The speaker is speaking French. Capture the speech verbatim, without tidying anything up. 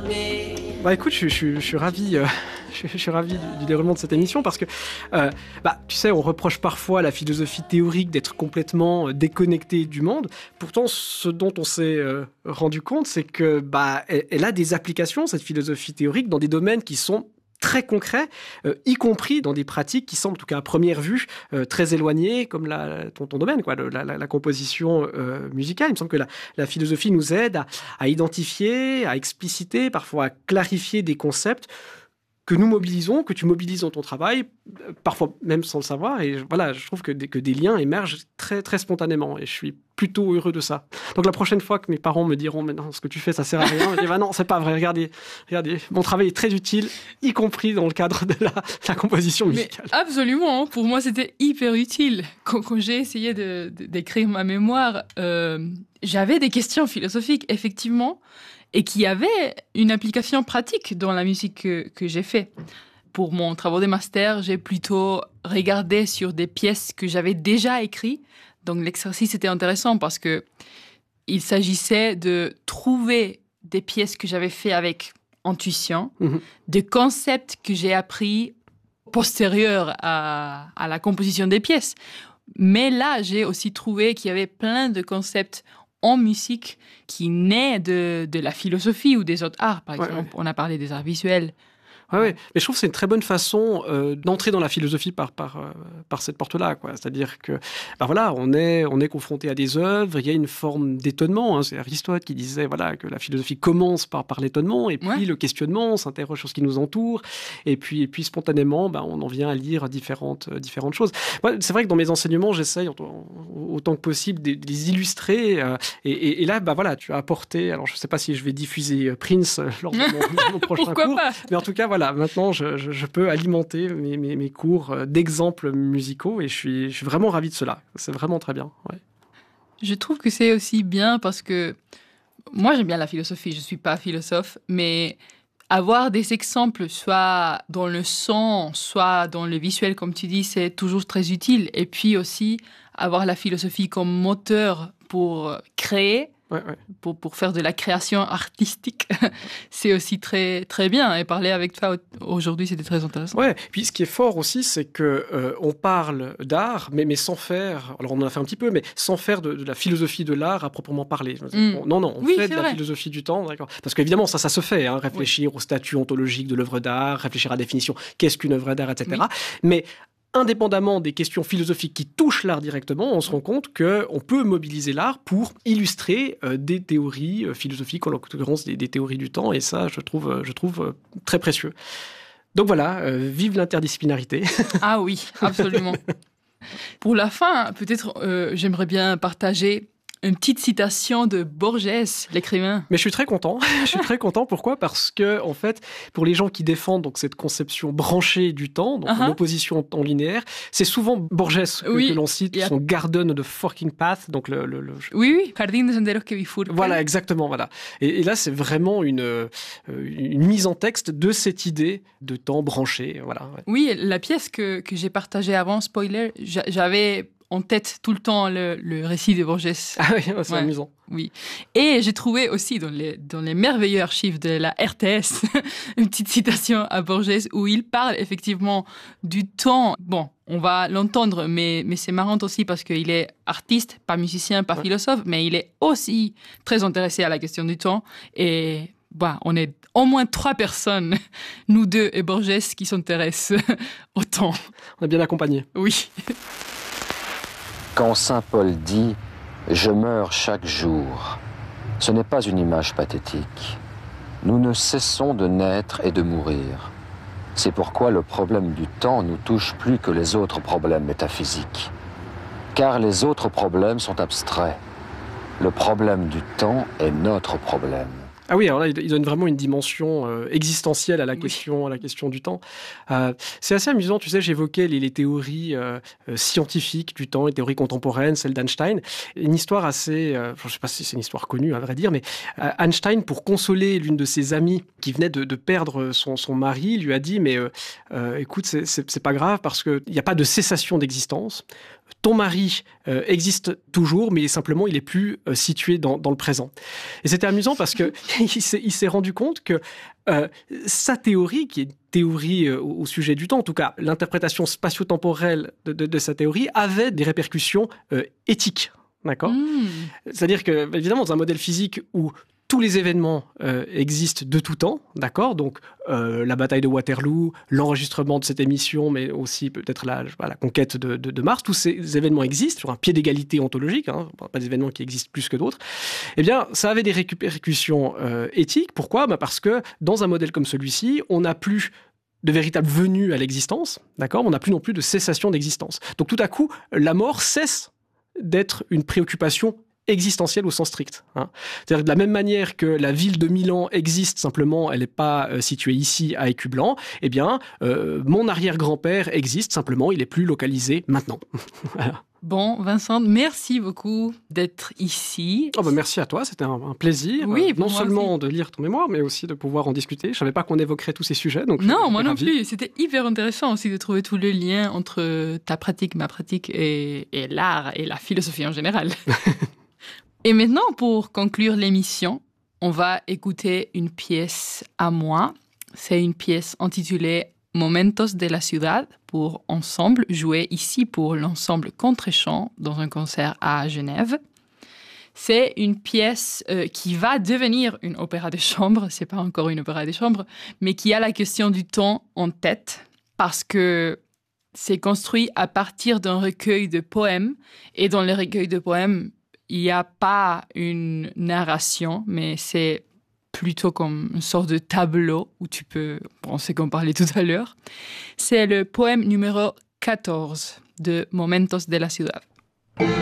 Bah écoute, je, je, je suis ravi, euh, je, je suis ravi du, du déroulement de cette émission parce que, euh, bah, tu sais, on reproche parfois à la philosophie théorique d'être complètement euh, déconnectée du monde. Pourtant, ce dont on s'est euh, rendu compte, c'est que, bah, elle, elle a des applications, cette philosophie théorique, dans des domaines qui sont très concrets, euh, y compris dans des pratiques qui semblent, en tout cas à première vue, euh, très éloignées, comme la, ton, ton domaine, quoi, la, la, la composition euh, musicale. Il me semble que la, la philosophie nous aide à, à identifier, à expliciter, parfois à clarifier des concepts que nous mobilisons, que tu mobilises dans ton travail, parfois même sans le savoir. Et voilà, je trouve que des, que des liens émergent très, très spontanément. Et je suis plutôt heureux de ça. Donc la prochaine fois que mes parents me diront « Mais non, ce que tu fais, ça sert à rien », je dis bah « Non, c'est pas vrai. Regardez, regardez, mon travail est très utile, y compris dans le cadre de la, de la composition musicale. » Mais absolument. Pour moi, c'était hyper utile. Quand, quand j'ai essayé de, de, d'écrire ma mémoire, euh, j'avais des questions philosophiques, effectivement, et qui avait une application pratique dans la musique que, que j'ai fait. Pour mon travail de master, j'ai plutôt regardé sur des pièces que j'avais déjà écrites. Donc l'exercice était intéressant parce que il s'agissait de trouver des pièces que j'avais fait avec intuition, mmh. des concepts que j'ai appris postérieurs à, à la composition des pièces. Mais là, j'ai aussi trouvé qu'il y avait plein de concepts en musique qui naît de, de la philosophie ou des autres arts. Par exemple, ouais, ouais. on a parlé des arts visuels. Oui, ouais. Mais je trouve que c'est une très bonne façon euh, d'entrer dans la philosophie par, par, euh, par cette porte-là, quoi. C'est-à-dire que, ben voilà, on est, on est confronté à des œuvres, il y a une forme d'étonnement, hein. C'est Aristote qui disait, voilà, que la philosophie commence par, par l'étonnement, et puis ouais. le questionnement, on s'interroge sur ce qui nous entoure, et puis, et puis spontanément, ben, on en vient à lire différentes, euh, différentes choses. Moi, c'est vrai que dans mes enseignements, j'essaye autant, autant que possible de, de les illustrer, euh, et, et, et là, ben voilà, tu as apporté, alors je ne sais pas si je vais diffuser Prince lors de mon, de mon prochain Pourquoi cours, pas mais en tout cas, voilà, maintenant, je, je, je peux alimenter mes, mes, mes cours d'exemples musicaux et je suis, je suis vraiment ravi de cela. C'est vraiment très bien. Ouais. Je trouve que c'est aussi bien parce que moi, j'aime bien la philosophie. Je ne suis pas philosophe, mais avoir des exemples, soit dans le son, soit dans le visuel, comme tu dis, c'est toujours très utile. Et puis aussi, avoir la philosophie comme moteur pour créer, Ouais, ouais. Pour, pour faire de la création artistique, c'est aussi très, très bien. Et parler avec toi aujourd'hui, c'était très intéressant. Ouais. Puis ce qui est fort aussi, c'est que euh, on parle d'art, mais, mais sans faire. Alors on en a fait un petit peu, mais sans faire de, de la philosophie de l'art à proprement parler. Mm. On, non, non, on oui, fait de vrai. la philosophie du temps, d'accord. Parce qu'évidemment, ça, ça se fait. Hein, réfléchir oui. au statut ontologique de l'œuvre d'art, réfléchir à la définition, qu'est-ce qu'une œuvre d'art, et cetera. Oui. Mais indépendamment des questions philosophiques qui touchent l'art directement, on se rend compte qu'on peut mobiliser l'art pour illustrer euh, des théories euh, philosophiques, en l'occurrence des, des théories du temps, et ça, je trouve, euh, je trouve euh, très précieux. Donc voilà, euh, vive l'interdisciplinarité. Ah oui, absolument. Pour la fin, peut-être euh, j'aimerais bien partager une petite citation de Borges, l'écrivain. Mais je suis très content. Je suis très content. Pourquoi ? Parce que, en fait, pour les gens qui défendent donc cette conception branchée du temps, donc uh-huh. en opposition au temps linéaire, c'est souvent Borges que, oui. que l'on cite, a... son Garden de Forking Path, donc le, le, le... Oui, oui, Jardín de senderos que bifurcan. Voilà, exactement, voilà. Et, et là, c'est vraiment une, euh, une mise en texte de cette idée de temps branché, voilà. Ouais. Oui, la pièce que que j'ai partagée avant, spoiler, j'avais en tête tout le temps le, le récit de Borges. Ah oui, c'est ouais, amusant. Oui. Et j'ai trouvé aussi dans les, dans les merveilleux archives de la R T S une petite citation à Borges où il parle effectivement du temps. Bon, on va l'entendre, mais, mais c'est marrant aussi parce qu'il est artiste, pas musicien, pas ouais. philosophe, mais il est aussi très intéressé à la question du temps. Et bah, on est au moins trois personnes, nous deux et Borges, qui s'intéressent au temps. On est bien accompagnés. Oui. Quand saint Paul dit « Je meurs chaque jour », ce n'est pas une image pathétique. Nous ne cessons de naître et de mourir. C'est pourquoi le problème du temps nous touche plus que les autres problèmes métaphysiques. Car les autres problèmes sont abstraits. Le problème du temps est notre problème. Ah oui, alors là, il donne vraiment une dimension euh, existentielle à la, oui. question, à la question du temps. Euh, c'est assez amusant, tu sais, j'évoquais les, les théories euh, scientifiques du temps, les théories contemporaines, celle d'Einstein. Une histoire assez, euh, je ne sais pas si c'est une histoire connue, à vrai dire, mais euh, Einstein, pour consoler l'une de ses amies qui venait de, de perdre son, son mari, lui a dit, mais euh, euh, écoute, c'est, c'est, c'est pas grave parce qu'il n'y a pas de cessation d'existence. ton mari euh, existe toujours, mais simplement il est plus euh, situé dans, dans le présent. Et c'était amusant parce que il s'est, il s'est rendu compte que euh, sa théorie, qui est une théorie euh, au sujet du temps, en tout cas l'interprétation spatio-temporelle de, de, de sa théorie, avait des répercussions euh, éthiques. D'accord ? Mmh. C'est-à-dire que, évidemment, dans un modèle physique où tous les événements euh, existent de tout temps, d'accord ? Donc, euh, la bataille de Waterloo, l'enregistrement de cette émission, mais aussi peut-être la, je sais pas, la conquête de, de, de Mars, tous ces événements existent sur un pied d'égalité ontologique, hein, pas des événements qui existent plus que d'autres. Eh bien, ça avait des répercussions euh, éthiques. Pourquoi ? Bah parce que dans un modèle comme celui-ci, on n'a plus de véritable venue à l'existence, d'accord ? On n'a plus non plus de cessation d'existence. Donc, tout à coup, la mort cesse d'être une préoccupation existentielle au sens strict. Hein. C'est-à-dire que de la même manière que la ville de Milan existe, simplement elle n'est pas euh, située ici à Écu-Blanc, eh bien, euh, mon arrière-grand-père existe, simplement il est plus localisé maintenant. Voilà. Bon, Vincent, merci beaucoup d'être ici. Oh bah merci à toi, c'était un, un plaisir. Oui, euh, non seulement aussi. De lire ton mémoire, mais aussi de pouvoir en discuter. Je ne savais pas qu'on évoquerait tous ces sujets. Donc non, moi non ravi. plus. C'était hyper intéressant aussi de trouver tout le lien entre ta pratique, ma pratique et, et l'art et la philosophie en général. Et maintenant, pour conclure l'émission, on va écouter une pièce à moi. C'est une pièce intitulée Momentos de la Ciudad pour ensemble, jouée ici pour l'ensemble Contre-Champ dans un concert à Genève. C'est une pièce euh, qui va devenir une opéra de chambre. C'est pas encore une opéra de chambre, mais qui a la question du temps en tête parce que c'est construit à partir d'un recueil de poèmes. Et dans le recueil de poèmes, il n'y a pas une narration, mais c'est plutôt comme une sorte de tableau où tu peux... Bon, c'est qu'on parlait tout à l'heure. C'est le poème numéro quatorze de Momentos de la Ciudad.